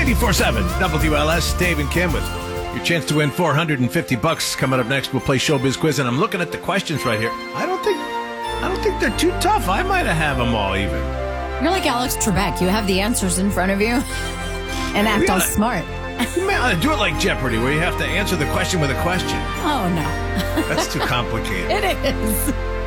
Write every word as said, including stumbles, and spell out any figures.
ninety-four seven W L S, Dave and Kim with your chance to win four hundred fifty bucks. Coming up next, we'll play Showbiz Quiz, and I'm looking at the questions right here. I don't think, I don't think they're too tough. I might have them all even. You're like Alex Trebek. You have the answers in front of you and act Yeah. all smart. You may ought to do it like Jeopardy, where you have to answer the question with a question. Oh, no. That's too complicated. It is.